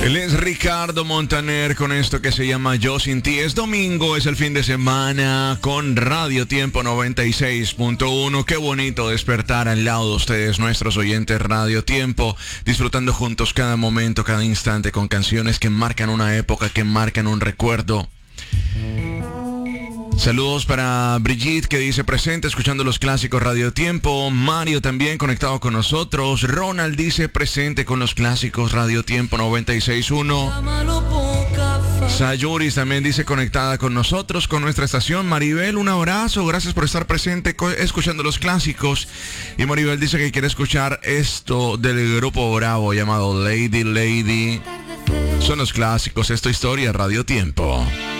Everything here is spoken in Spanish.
Él es Ricardo Montaner con esto que se llama Yo Sin Ti. Es domingo, es el fin de semana con Radio Tiempo 96.1. Qué bonito despertar al lado de ustedes, nuestros oyentes Radio Tiempo, disfrutando juntos cada momento, cada instante con canciones que marcan una época, que marcan un recuerdo. Saludos para Brigitte, que dice presente, escuchando los clásicos Radio Tiempo. Mario también conectado con nosotros. Ronald dice presente con los clásicos Radio Tiempo 96.1. Sayuris también dice conectada con nosotros, con nuestra estación. Maribel, un abrazo, gracias por estar presente escuchando los clásicos. Y Maribel dice que quiere escuchar esto del grupo Bravo llamado Lady Lady. Son los clásicos, esta historia Radio Tiempo.